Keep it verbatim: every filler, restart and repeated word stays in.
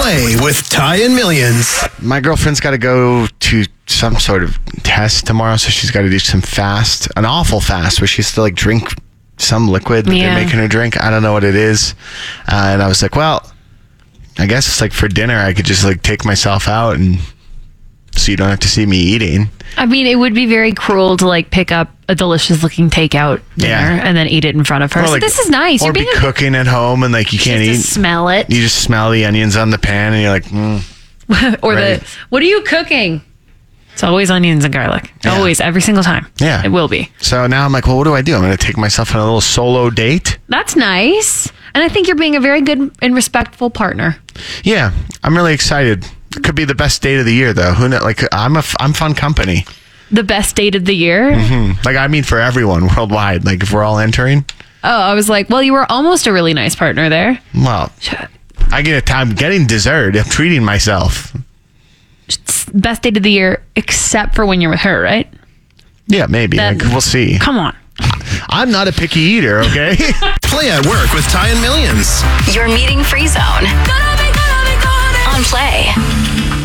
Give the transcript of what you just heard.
Play with Ty and Millions. My girlfriend's got to go to some sort of test tomorrow, so she's got to do some fast, an awful fast, where she has to like drink some liquid that Yeah. they're making her drink. I don't know what it is. Uh, and I was like, well, I guess it's like for dinner, I could just like take myself out and so you don't have to see me eating. I mean, it would be very cruel to like pick up a delicious looking takeout dinner Yeah. and then eat it in front of her. Or, So like- this is nice. Or You're be being a, cooking at home and like you can't to eat. smell it. You just smell the onions on the pan and you're like, mm. or Right. the, what are you cooking? It's always onions and garlic. Yeah. Always, every single time. Yeah. It will be. So now I'm like, well, what do I do? I'm going to take myself on a little solo date. That's nice. And I think you're being a very good and respectful partner. Yeah, I'm really excited. It could be the best date of the year, though. Who knows? Like, I'm a, f- I'm fun company. The best date of the year. Hmm. Like, I mean, for everyone worldwide. Like, if we're all entering, Oh, I was like, well, you were almost a really nice partner there. well, I get a time getting dessert. I'm treating myself. It's best date of the year, except for when you're with her, right? Yeah, maybe. Then- Like, we'll see. Come on. I'm not a picky eater, okay? Play at work with Ty and Millions. Your meeting free zone on Play.